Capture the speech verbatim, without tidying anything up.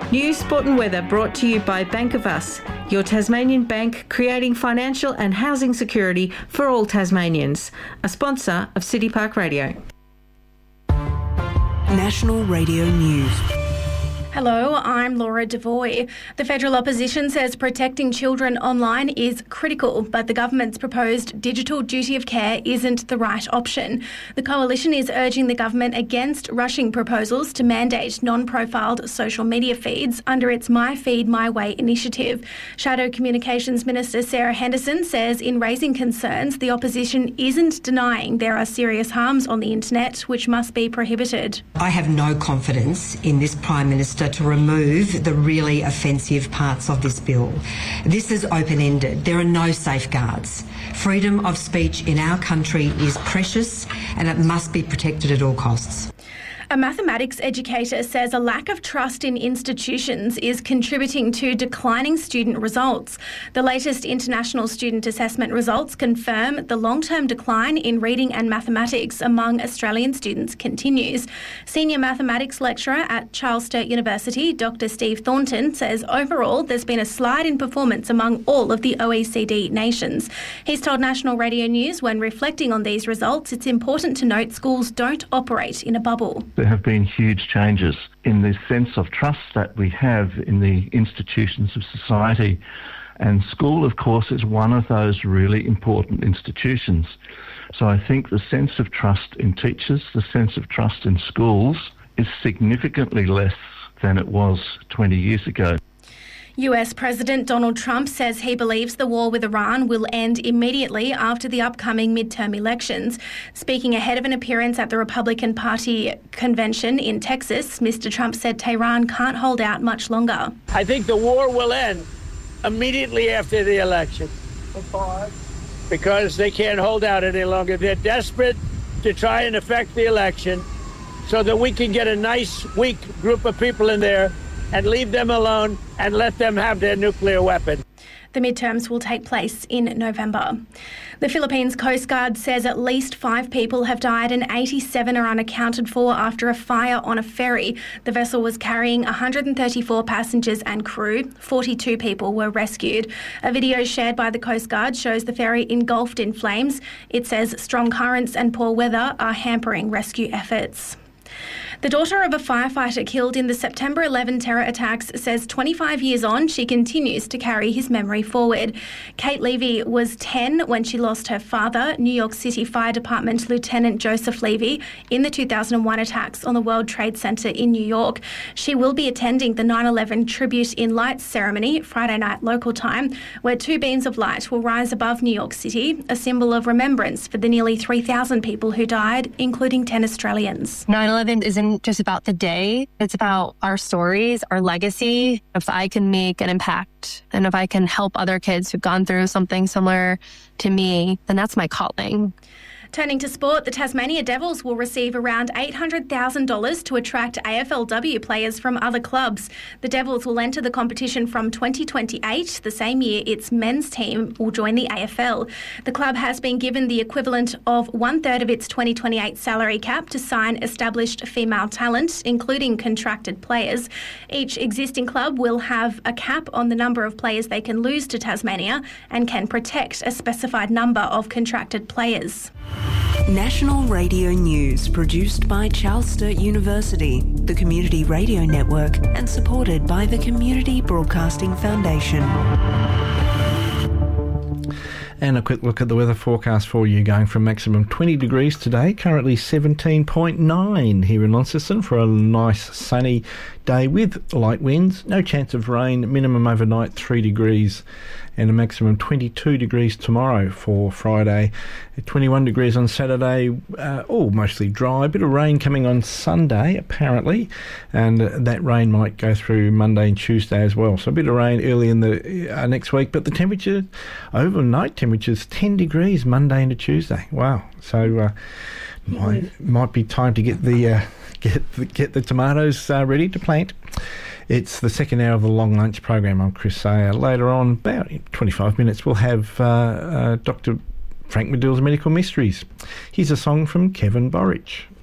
News, sport and weather brought to you by Bank of Us, your Tasmanian bank creating financial and housing security for all Tasmanians. A sponsor of City Park Radio. National Radio News. Hello, I'm Laura Devoy. The federal opposition says protecting children online is critical, but the government's proposed digital duty of care isn't the right option. The coalition is urging the government against rushing proposals to mandate non-profiled social media feeds under its My Feed My Way initiative. Shadow Communications Minister Sarah Henderson says in raising concerns, the opposition isn't denying there are serious harms on the internet which must be prohibited. I have no confidence in this Prime Minister to remove the really offensive parts of this bill. This is open-ended. There are no safeguards. Freedom of speech in our country is precious and it must be protected at all costs. A mathematics educator says a lack of trust in institutions is contributing to declining student results. The latest international student assessment results confirm the long-term decline in reading and mathematics among Australian students continues. Senior mathematics lecturer at Charles Sturt University, Doctor Steve Thornton, says overall there's been a slide in performance among all of the O E C D nations. He's told National Radio News when reflecting on these results, it's important to note schools don't operate in a bubble. There have been huge changes in the sense of trust that we have in the institutions of society. And school, of course, is one of those really important institutions. So I think the sense of trust in teachers, the sense of trust in schools is significantly less than it was twenty years ago. U S President Donald Trump says he believes the war with Iran will end immediately after the upcoming midterm elections. Speaking ahead of an appearance at the Republican Party convention in Texas, Mister Trump said Tehran can't hold out much longer. I think the war will end immediately after the election because they can't hold out any longer. They're desperate to try and affect the election so that we can get a nice, weak group of people in there and leave them alone and let them have their nuclear weapon. The midterms will take place in November. The Philippines Coast Guard says at least five people have died and eighty-seven are unaccounted for after a fire on a ferry. The vessel was carrying one hundred thirty-four passengers and crew. forty-two people were rescued. A video shared by the Coast Guard shows the ferry engulfed in flames. It says strong currents and poor weather are hampering rescue efforts. The daughter of a firefighter killed in the September eleventh terror attacks says twenty-five years on, she continues to carry his memory forward. Kate Levy was ten when she lost her father, New York City Fire Department Lieutenant Joseph Levy, in the two thousand one attacks on the World Trade Center in New York. She will be attending the nine eleven Tribute in Lights ceremony Friday night local time, where two beams of light will rise above New York City, a symbol of remembrance for the nearly three thousand people who died, including ten Australians. nine eleven isn't just about the day. It's about our stories, our legacy. If I can make an impact and if I can help other kids who've gone through something similar to me, then that's my calling. Turning to sport, the Tasmania Devils will receive around eight hundred thousand dollars to attract A F L W players from other clubs. The Devils will enter the competition from twenty twenty-eight, the same year its men's team will join the A F L. The club has been given the equivalent of one-third of its twenty twenty-eight salary cap to sign established female talent, including contracted players. Each existing club will have a cap on the number of players they can lose to Tasmania and can protect a specified number of contracted players. National Radio News, produced by Charles Sturt University, the Community Radio Network, and supported by the Community Broadcasting Foundation. And a quick look at the weather forecast for you, going from maximum twenty degrees today, currently seventeen point nine here in Launceston for a nice sunny day with light winds, no chance of rain, minimum overnight three degrees and a maximum twenty-two degrees tomorrow for Friday, twenty-one degrees on Saturday, uh, all mostly dry, a bit of rain coming on Sunday apparently, and uh, that rain might go through Monday and Tuesday as well, so a bit of rain early in the uh, next week, but the temperature, overnight temperatures ten degrees Monday into Tuesday. Wow, so uh, might, might be time to get the uh, get the, get the tomatoes uh, ready to plant. It's the second hour of the Long Lunch program. I'm Chris Sayer. Later on, about twenty-five minutes, we'll have uh, uh, Doctor Frank Medill's Medical Mysteries. Here's a song from Kevin Borich.